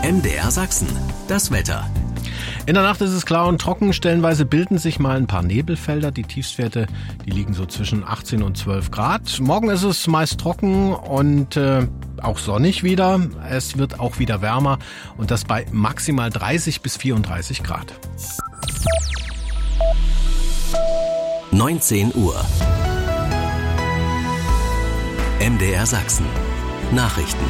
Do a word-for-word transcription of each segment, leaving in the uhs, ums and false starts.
M D R Sachsen, das Wetter. In der Nacht ist es klar und trocken. Stellenweise bilden sich mal ein paar Nebelfelder. Die Tiefstwerte, die liegen so zwischen achtzehn und zwölf Grad. Morgen ist es meist trocken und äh, auch sonnig wieder. Es wird auch wieder wärmer und das bei maximal dreißig bis vierunddreißig Grad. neunzehn Uhr. M D R Sachsen. Nachrichten.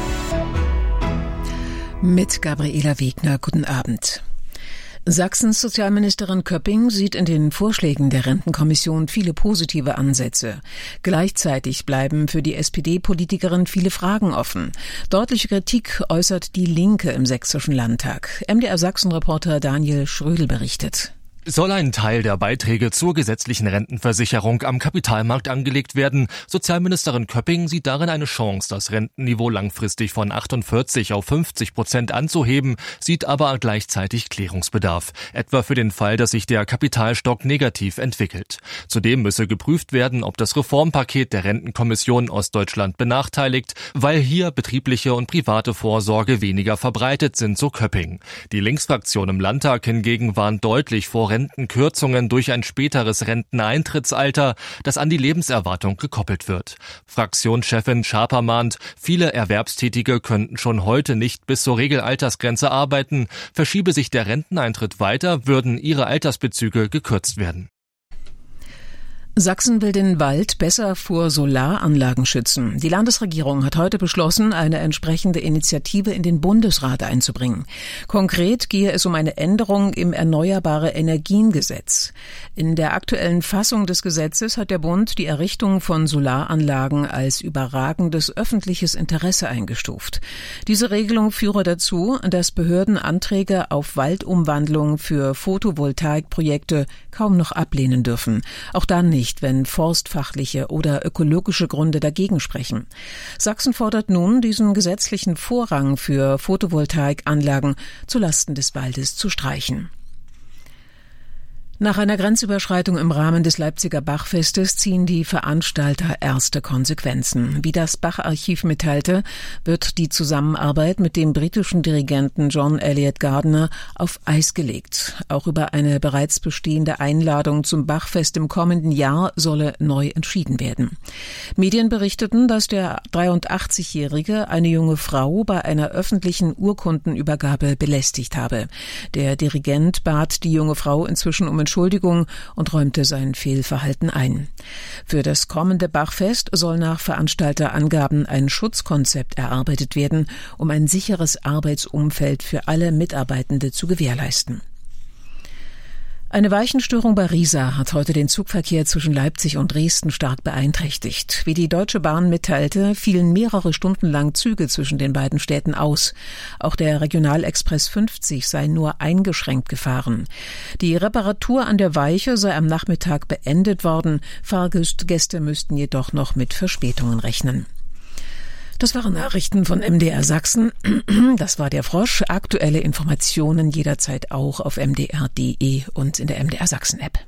Mit Gabriela Wegner, guten Abend. Sachsens Sozialministerin Köpping sieht in den Vorschlägen der Rentenkommission viele positive Ansätze. Gleichzeitig bleiben für die S P D-Politikerin viele Fragen offen. Deutliche Kritik äußert die Linke im Sächsischen Landtag. M D R Sachsen-Reporter Daniel Schrödel berichtet. Soll ein Teil der Beiträge zur gesetzlichen Rentenversicherung am Kapitalmarkt angelegt werden? Sozialministerin Köpping sieht darin eine Chance, das Rentenniveau langfristig von achtundvierzig auf fünfzig Prozent anzuheben, sieht aber gleichzeitig Klärungsbedarf, etwa für den Fall, dass sich der Kapitalstock negativ entwickelt. Zudem müsse geprüft werden, ob das Reformpaket der Rentenkommission Ostdeutschland benachteiligt, weil hier betriebliche und private Vorsorge weniger verbreitet sind, so Köpping. Die Linksfraktion im Landtag hingegen warnt deutlich vor Rentenkürzungen durch ein späteres Renteneintrittsalter, das an die Lebenserwartung gekoppelt wird. Fraktionschefin Schaper mahnt, viele Erwerbstätige könnten schon heute nicht bis zur Regelaltersgrenze arbeiten. Verschiebe sich der Renteneintritt weiter, würden ihre Altersbezüge gekürzt werden. Sachsen will den Wald besser vor Solaranlagen schützen. Die Landesregierung hat heute beschlossen, eine entsprechende Initiative in den Bundesrat einzubringen. Konkret gehe es um eine Änderung im Erneuerbare-Energien-Gesetz. In der aktuellen Fassung des Gesetzes hat der Bund die Errichtung von Solaranlagen als überragendes öffentliches Interesse eingestuft. Diese Regelung führe dazu, dass Behörden Anträge auf Waldumwandlung für Photovoltaikprojekte kaum noch ablehnen dürfen. Auch dann nicht, wenn forstfachliche oder ökologische Gründe dagegen sprechen. Sachsen fordert nun, diesen gesetzlichen Vorrang für Photovoltaikanlagen zulasten des Waldes zu streichen. Nach einer Grenzüberschreitung im Rahmen des Leipziger Bachfestes ziehen die Veranstalter erste Konsequenzen. Wie das Bach-Archiv mitteilte, wird die Zusammenarbeit mit dem britischen Dirigenten John Eliot Gardiner auf Eis gelegt. Auch über eine bereits bestehende Einladung zum Bachfest im kommenden Jahr solle neu entschieden werden. Medien berichteten, dass der dreiundachtzigjährige eine junge Frau bei einer öffentlichen Urkundenübergabe belästigt habe. Der Dirigent bat die junge Frau inzwischen um Entschuldigung und räumte sein Fehlverhalten ein. Für das kommende Bachfest soll nach Veranstalterangaben ein Schutzkonzept erarbeitet werden, um ein sicheres Arbeitsumfeld für alle Mitarbeitende zu gewährleisten. Eine Weichenstörung bei Riesa hat heute den Zugverkehr zwischen Leipzig und Dresden stark beeinträchtigt. Wie die Deutsche Bahn mitteilte, fielen mehrere Stunden lang Züge zwischen den beiden Städten aus. Auch der Regionalexpress fünfzig sei nur eingeschränkt gefahren. Die Reparatur an der Weiche sei am Nachmittag beendet worden. Fahrgäste müssten jedoch noch mit Verspätungen rechnen. Das waren Nachrichten von M D R Sachsen. Das war der Frosch. Aktuelle Informationen jederzeit auch auf m d r punkt d e und in der M D R Sachsen App.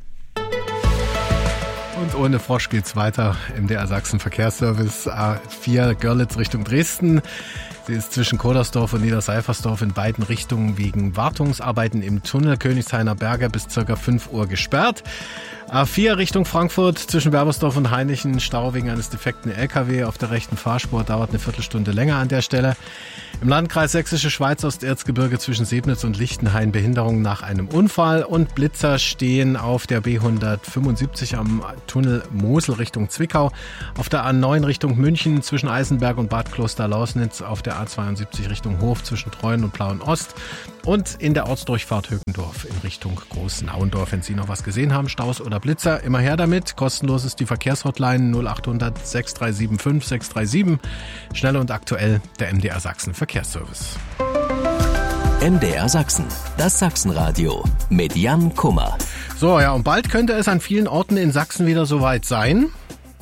Und ohne Frosch geht's weiter. M D R Sachsen Verkehrsservice A vier Görlitz Richtung Dresden. Sie ist zwischen Kodersdorf und Niederseifersdorf in beiden Richtungen wegen Wartungsarbeiten im Tunnel Königshainer Berge bis ca. fünf Uhr gesperrt. A vier Richtung Frankfurt zwischen Werbersdorf und Hainichen, Stau wegen eines defekten L K W auf der rechten Fahrspur, dauert eine Viertelstunde länger an der Stelle. Im Landkreis Sächsische Schweiz Osterzgebirge zwischen Sebnitz und Lichtenhain Behinderung nach einem Unfall und Blitzer stehen auf der B hundertfünfundsiebzig am Tunnel Mosel Richtung Zwickau, auf der A neun Richtung München zwischen Eisenberg und Bad Kloster-Lausnitz, auf der A zweiundsiebzig Richtung Hof zwischen Treuen und Plauen Ost und in der Ortsdurchfahrt Höckendorf in Richtung Großnauendorf. Wenn Sie noch was gesehen haben, Staus oder Blitzer, immer her damit. Kostenlos ist die Verkehrshotline null acht hundert sechs drei sieben fünf sechs drei sieben. Schnell und aktuell der M D R Sachsen Verkehrsservice. M D R Sachsen, das Sachsenradio mit Jan Kummer. So, ja, und bald könnte es an vielen Orten in Sachsen wieder soweit sein.